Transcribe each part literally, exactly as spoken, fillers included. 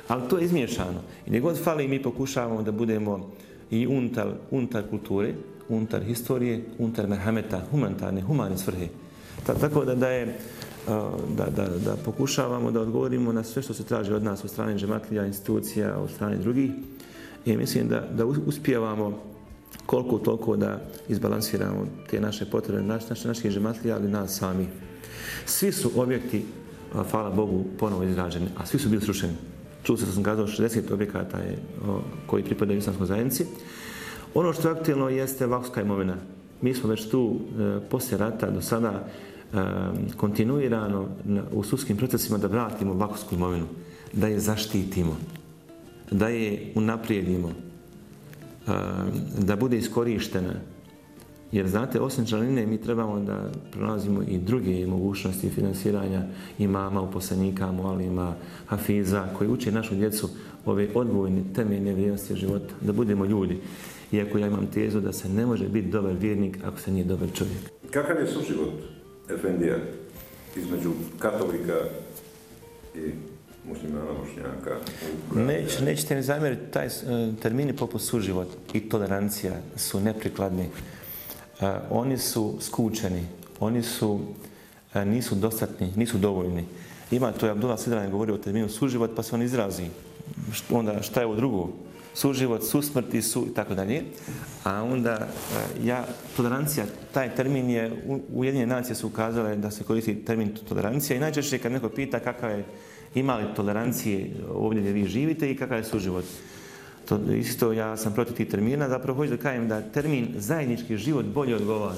Ali to je izmiješano. I gdje god fali mi pokušavamo da budemo i unutar, unutar kulture, unutar historije, unutar merhameta, humanitarne, humane svrhe. Tako da, da, je, da, da, da pokušavamo da odgovorimo na sve što se traži od nas od strane džematlija, institucija, od strane drugih. I mislim da, da uspijevamo koliko toliko da izbalansiramo te naše potrebe, naš, naš, naših džematlija, ali nas sami. Svi su objekti, hvala Bogu, ponovo izrađeni, a svi su bili srušeni. Čuo se, sam kazao, šezdeset objekata je, o, koji pripadaju islamskoj zajednici. Ono što je aktualno jeste vakufska imovina. Mi smo već tu e, poslije rata do sada e, kontinuirano na, u sudskim procesima da vratimo vakufsku imovinu, da je zaštitimo, da je unaprijedimo, e, da bude iskorištena. Jer znate, osim članine mi trebamo da pronalazimo i druge mogućnosti finansiranja imama, uposlenika, mualima, hafiza, koji uče našu djecu ove odgojne temeljne vrijednosti života, da budemo ljudi. Iako ja imam tezu da se ne može biti dobar vjernik ako se nije dobar čovjek. Kakav je suživot efendija između katolika i muslimana, bošnjaka? Neć, nećete mi zamjeriti, taj termini poput suživot i tolerancija su neprikladni. Uh, oni su skučeni, oni su, uh, nisu dostatni, nisu dovoljni. Ima to je Abdullah Sidran govorio o terminu suživot, pa se on izrazi. Onda šta je ovo drugo? Suživot, susmrti, su i tako dalje. A onda uh, ja, tolerancija, taj termin je, Ujedinjene nacije su ukazale da se koristi termin tolerancija i najčešće kad neko pita kakav je, ima li tolerancije ovdje gdje vi živite i kakav je suživot. To, isto ja sam protiv tih termina, zapravo hoću da kažem da termin zajednički život bolje odgovara.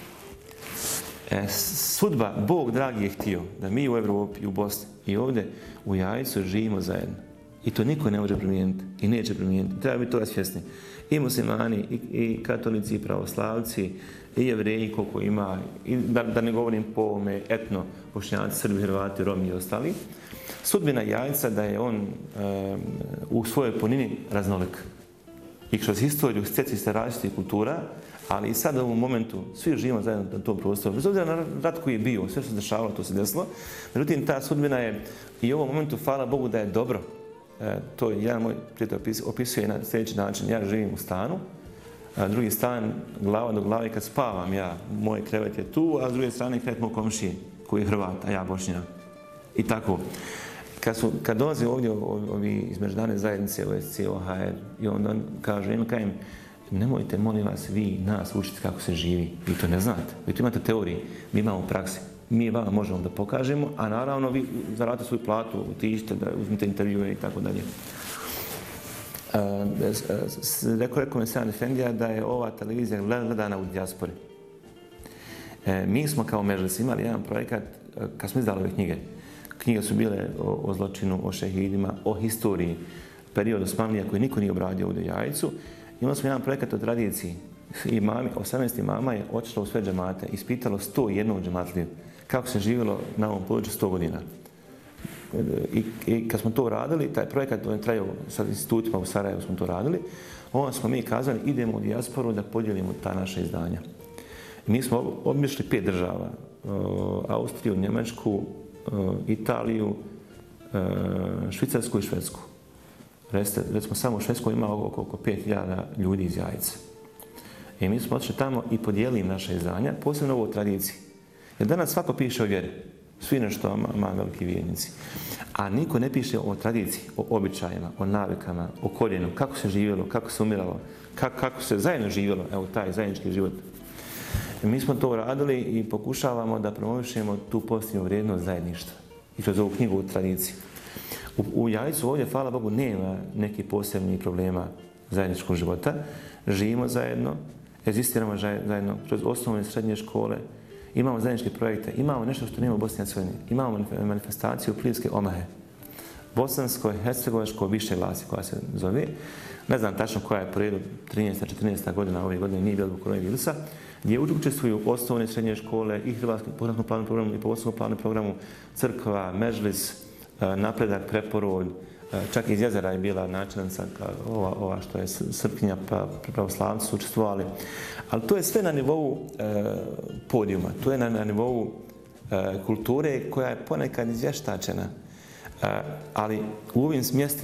E, sudba, Bog dragi je htio da mi u Evropi i u Bosni i ovdje u Jajcu živimo zajedno. I to niko ne može promijeniti i neće promijeniti. Treba biti toga svjesni. I muslimani, i, i katolici, i pravoslavci, i jevreji koliko ima, i da, da ne govorim po ovome etno, Bošnjaci, Srbi, Hrvati, Romi i ostali. Sudbina Jajca da je on um, u svojoj punini raznolik. I kroz historiju stjeci se različitih kultura, ali i sad u ovom momentu svi živimo zajedno na tom prostoru. Bez obzira na rat koji je bio, sve što se dešavalo, to se desilo. Međutim, ta sudbina je i u ovom momentu, hvala Bogu, da je dobro. E, to je jedan moj prijatelj opisuje na sljedeći način. Ja živim u stanu, a drugi stan glava do glave kad spavam ja. Moj krevet je tu, a s druge strane krevet moj komšije koji je Hrvat, a ja Bošnjak. I tako. Kad, su, kad dolaze ovdje ovi iz međunarodne zajednice, O S C, O H R, i onda on kaže, jedno kajem, nemojte, molim vas, vi nas učiti kako se živi. Vi to ne znate. Vi to imate teoriji, mi imamo praksi. Mi vam možemo da pokažemo, a naravno vi zaradite svoju platu, otiđite da uzmite intervjue i tako dalje. Rekao je Komesijan Efendija da je ova televizija gledana u dijaspori. E, mi smo kao Mežlis imali jedan projekat kad smo izdali ove knjige. Knjige su bile o, o zločinu, o šehidima, o historiji periodu Osmanlija koji niko nije obradio ovdje u Jajcu. Imali smo jedan projekat o tradiciji. Imami, osamnaest imama je otišlo u sve džemate, ispitalo sto jedan džematliju kako se živjelo na ovom području sto godina. I, I kad smo to radili, taj projekat on je trajao sa institutima u Sarajevu smo to radili, onda smo mi kazali idemo u dijasporu da podijelimo ta naša izdanja. Mi smo obišli pet država, Austriju, Njemačku, Italiju, Švicarsku i Švedsku. Recimo samo u Švedskoj ima oko, oko pet hiljada ljudi iz Jajca. I mi smo otišli tamo i podijelili naše izdanja, posebno ovo o tradiciji. Jer danas svako piše o vjeri. Svi nešto ima veliki vjernici. A niko ne piše o tradiciji, o običajima, o navikama, o korijenu, kako se živjelo, kako se umiralo, kako, kako se zajedno živjelo, evo taj zajednički život. I mi smo to radili i pokušavamo da promovišemo tu pozitivnu vrijednost zajedništva. I kroz ovu knjigu o tradiciji. U, u Jajcu ovdje, hvala Bogu, nema nekih posebnih problema zajedničkog života. Živimo zajedno, egzistiramo zajedno kroz osnovne i srednje škole, imamo zajedničke projekte, imamo nešto što nema u Bosni i Hercegovini, imamo manifestaciju Plinske omahe. Bosansko-hercegovačko više glasi koja se zove. Ne znam tačno koja je po redu trinaesta četrnaesta godina ove godine, nije bilo zbog koronavirusa, gdje učestvuju osnovne i srednje škole i Hrvatski po planu programu i po osnovnom planu programu Crkva, Mežlis, Napredak, Preporod, čak iz Jezera je bila načelnica ova, ova što je Srpkinja, pa pravoslavci su učestvovali. Ali to je sve na nivou e, podijuma, to je na, na nivou e, kulture koja je ponekad izvještačena. E, ali u ovim mjestima